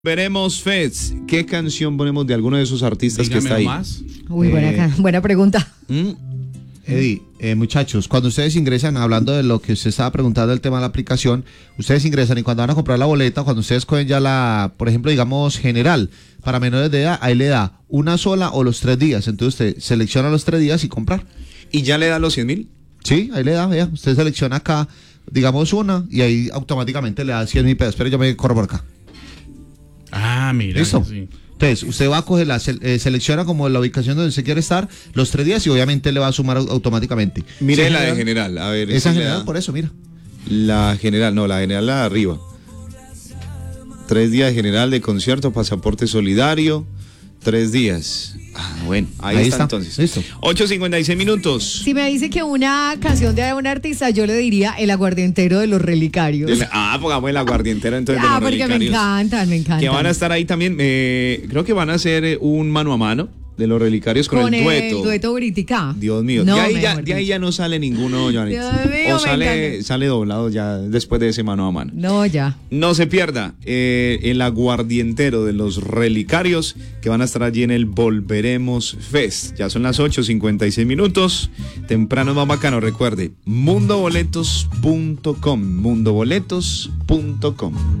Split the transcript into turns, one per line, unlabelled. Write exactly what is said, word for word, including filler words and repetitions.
Veremos Fest. ¿Qué canción ponemos de alguno de esos artistas
Dígame
que está ahí?
más.
Uy, buena,
Eh,
ca- buena pregunta.
¿Mm?
Eddie, eh, muchachos, cuando ustedes ingresan, hablando de lo que usted estaba preguntando del tema de la aplicación, ustedes ingresan y cuando van a comprar la boleta, cuando ustedes cogen ya la, por ejemplo, digamos, general, para menores de edad, ahí le da una sola o los tres días. Entonces usted selecciona los tres días y comprar.
¿Y ya le da los cien mil?
Sí, ahí le da, vea, usted selecciona acá, digamos, una y ahí automáticamente le da cien mil pesos. Pero yo me corro por acá.
Ah, mira.
¿Listo?
Sí.
Entonces, usted va a coger la, se- eh, selecciona como la ubicación donde usted quiere estar, los tres días y obviamente le va a sumar au- automáticamente.
Mire
Sí,
la de
general.
general. A ver.
Esa
si le
general,
da-
por eso, mira.
La general, no, la general la de arriba. Tres días de general de concierto, pasaporte solidario. Tres días. Ah, bueno, ahí,
Ahí
está,
está.
entonces.
Listo.
ocho cincuenta y seis minutos.
Si me dice que una canción de un artista, yo le diría El Aguardientero de los Relicarios.
Ah, pongamos el aguardientero entonces.
Ah,
de los
porque me
Relicarios.
encantan, me encantan.
Que van a estar ahí también. eh, creo que van a hacer eh, un mano a mano de los Relicarios con,
Con
el dueto.
el dueto Britica.
Dios mío,
No,
de, ahí ya,
mejor
de ahí
dicho.
ya no sale ninguno, Johnny.
Dios mío,
O
me
sale,
encanta.
sale doblado ya después de ese mano a mano.
No, ya.
No se pierda eh, el aguardientero de los Relicarios que van a estar allí en el Volveremos Fest. Ya son las ocho cincuenta y seis minutos. Temprano más bacano, recuerde, mundoboletos punto com. mundoboletos punto com.